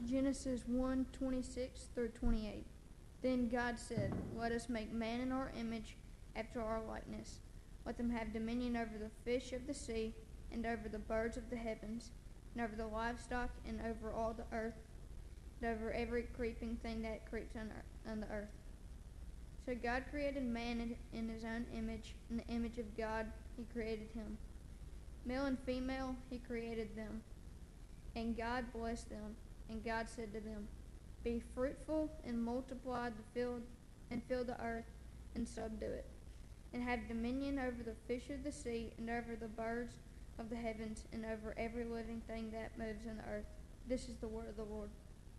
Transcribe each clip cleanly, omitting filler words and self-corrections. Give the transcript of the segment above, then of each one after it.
Genesis 1:26 through 28. Then God said, "Let us make man in our image, after our likeness. Let them have dominion over the fish of the sea, and over the birds of the heavens, and over the livestock, and over all the earth, and over every creeping thing that creeps on the earth." So God created man in his own image. In the image of God he created him. Male and female he created them. And God blessed them. And God said to them, "Be fruitful and multiply the field and fill the earth and subdue it, and have dominion over the fish of the sea and over the birds of the heavens and over every living thing that moves in the earth." This is the word of the Lord.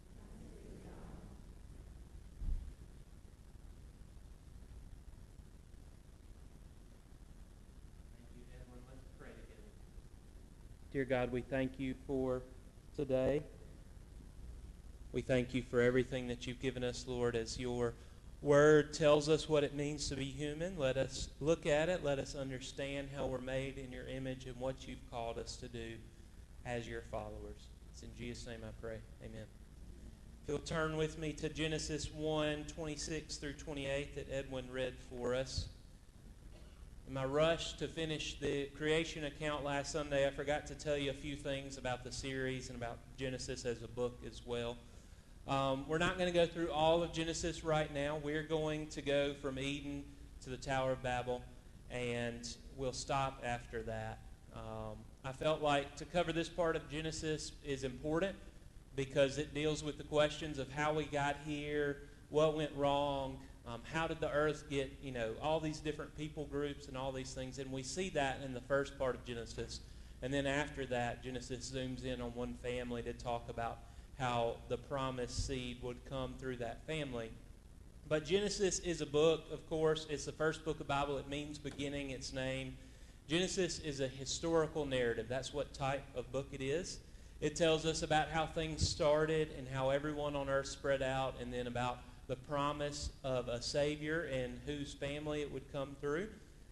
Thank you, Edwin. Let's pray together. Dear God, we thank you for today. We thank you for everything that you've given us, Lord, as your word tells us what it means to be human. Let us look at it. Let us understand how we're made in your image and what you've called us to do as your followers. It's in Jesus' name I pray. Amen. If you'll turn with me to Genesis 1:26 through 28 that Edwin read for us. In my rush to finish the creation account last Sunday, I forgot to tell you a few things about the series and about Genesis as a book as well. We're not going to go through all of Genesis right now. We're going to go from Eden to the Tower of Babel, and we'll stop after that. I felt like to cover this part of Genesis is important because it deals with the questions of how we got here, what went wrong, how did the earth get, all these different people groups and all these things. And we see that in the first part of Genesis. And then after that, Genesis zooms in on one family to talk about how the promised seed would come through that family. But Genesis is a book, of course. It's the first book of the Bible. It means beginning, its name. Genesis is a historical narrative. That's what type of book it is. It tells us about how things started and how everyone on earth spread out, and then about the promise of a Savior and whose family it would come through.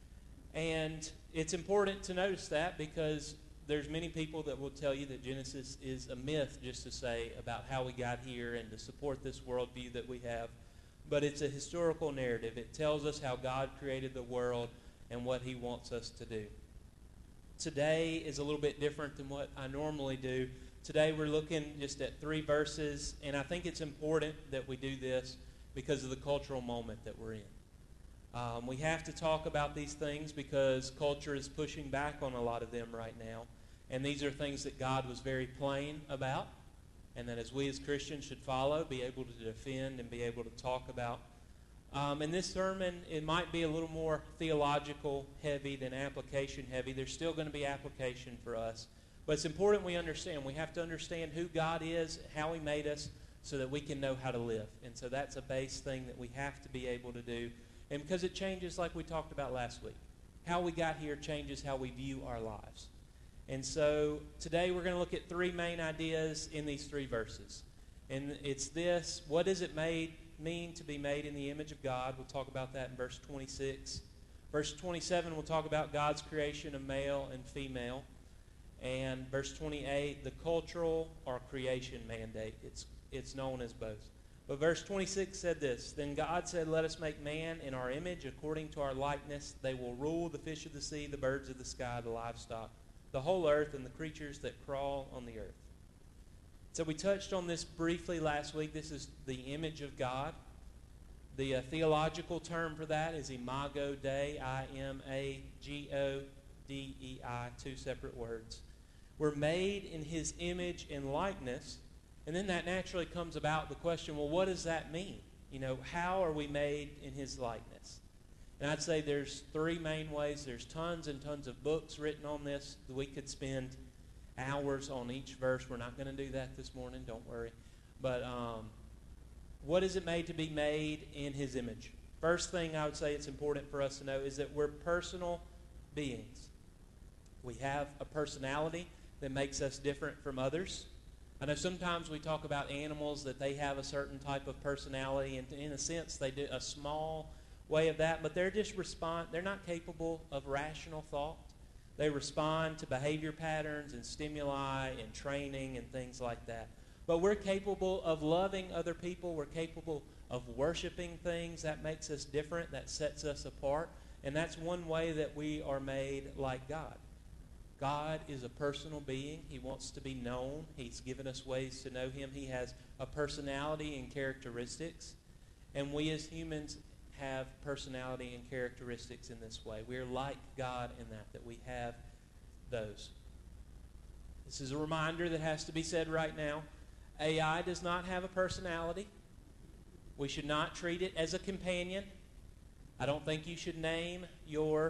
And it's important to notice that because there's many people that will tell you that Genesis is a myth, just to say about how we got here and to support this worldview that we have. But it's a historical narrative. It tells us how God created the world and what he wants us to do. Today is a little bit different than what I normally do. Today we're looking just at 3 verses, and I think it's important that we do this because of the cultural moment that we're in. We have to talk about these things because culture is pushing back on a lot of them right now. And these are things that God was very plain about, and that as we as Christians should follow, be able to defend and be able to talk about. In this sermon, it might be a little more theological heavy than application heavy. There's still going to be application for us. But it's important we understand. We have to understand who God is, how he made us, so that we can know how to live. And so that's a base thing that we have to be able to do. And because it changes, like we talked about last week, how we got here changes how we view our lives. And so today we're going to look at 3 main ideas in these 3 verses. And it's this: what does it mean to be made in the image of God? We'll talk about that in verse 26. Verse 27, we'll talk about God's creation of male and female. And verse 28, the cultural or creation mandate. It's known as both. But verse 26 said this: "Then God said, let us make man in our image, according to our likeness. They will rule the fish of the sea, the birds of the sky, the livestock, the whole earth, and the creatures that crawl on the earth." So we touched on this briefly last week. This is the image of God. The theological term for that is imago Dei, I-M-A-G-O-D-E-I, 2 separate words. We're made in his image and likeness. And then that naturally comes about the question, well, what does that mean? How are we made in his likeness? And I'd say there's 3 main ways. There's tons and tons of books written on this. We could spend hours on each verse. We're not going to do that this morning, don't worry. But what is it made to be made in his image? First thing I would say it's important for us to know is that we're personal beings. We have a personality that makes us different from others. I know sometimes we talk about animals that they have a certain type of personality, and in a sense they do a small way of that, but they're not capable of rational thought. They respond to behavior patterns and stimuli and training and things like that. But we're capable of loving other people. We're capable of worshiping things. That makes us different. That sets us apart. And that's one way that we are made like God. God is a personal being. He wants to be known. He's given us ways to know him. He has a personality and characteristics. And we as humans have personality and characteristics in this way. We're like God in that we have those. This is a reminder that has to be said right now. AI does not have a personality. We should not treat it as a companion. I don't think you should name your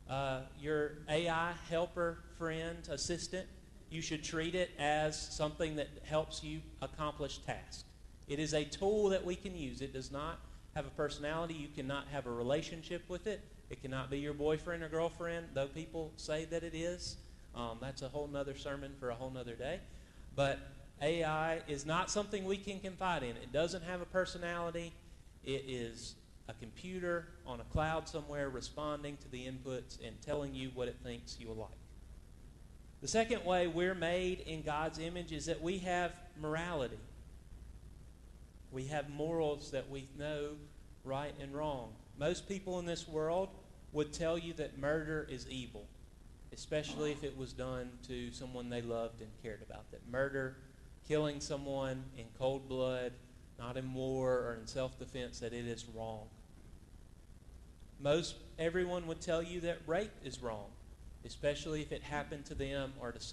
AI helper, friend, assistant. You should treat it as something that helps you accomplish tasks. It is a tool that we can use. It does not have a personality. You cannot have a relationship with it. It cannot be your boyfriend or girlfriend, though people say that it is. That's a whole nother sermon for a whole nother day. But AI is not something we can confide in. It doesn't have a personality. It is a computer on a cloud somewhere responding to the inputs and telling you what it thinks you'll like. The second way we're made in God's image is that we have morality. We have morals that we know right and wrong. Most people in this world would tell you that murder is evil, especially if it was done to someone they loved and cared about. That murder, killing someone in cold blood, not in war or in self-defense, that it is wrong. Everyone would tell you that rape is wrong, especially if it happened to them or to